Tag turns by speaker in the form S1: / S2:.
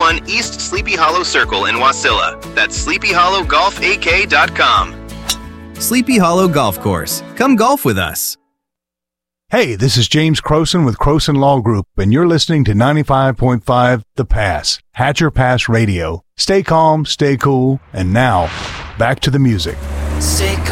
S1: 1 East Sleepy Hollow Circle in Wasilla. That's sleepyhollowgolfak.com.
S2: Sleepy Hollow Golf Course. Come golf with us.
S3: Hey, this is James Croson with Croson Law Group, and you're listening to 95.5 The Pass, Hatcher Pass Radio. Stay calm, stay cool, and now, back to the music.